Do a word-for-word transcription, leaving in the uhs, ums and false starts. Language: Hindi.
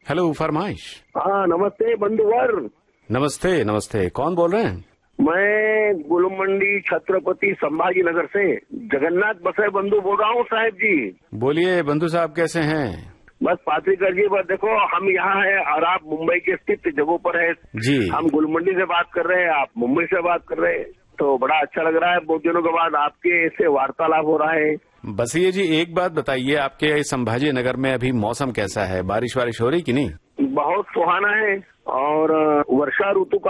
हेलो फरमाइश। हाँ नमस्ते बंधुवर। नमस्ते नमस्ते, कौन बोल रहे हैं? मैं गुलमंडी छत्रपति संभाजी नगर से जगन्नाथ बसे बंधु बोल रहा हूँ साहब जी। बोलिए बंधु साहब, कैसे हैं? बस पात्रिकर जी, बस देखो हम यहाँ हैं और आप मुंबई के स्थित जगहों पर है जी। हम गुलमंडी से बात कर रहे हैं, आप मुंबई से बात कर रहे हैं, तो बड़ा अच्छा लग रहा है। बहुत दिनों के बाद आपके इससे वार्तालाप हो रहा है। बस ये जी, एक बात बताइए, आपके संभाजी नगर में अभी मौसम कैसा है? बारिश वारिश हो रही कि नहीं? बहुत सुहाना है और वर्षा ऋतु का